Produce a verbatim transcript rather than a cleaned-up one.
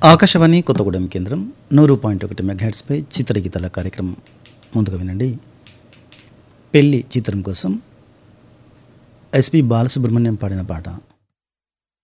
ఆకాశవాణి కొత్తగూడెం కేంద్రం నూరు పాయింట్ ఒకటి మెగాహెట్స్పై చిత్రగీతాల కార్యక్రమం. ముందుగా వినండి. పెళ్ళి చిత్రం కోసం ఎస్పి బాలసుబ్రహ్మణ్యం పాడిన పాట.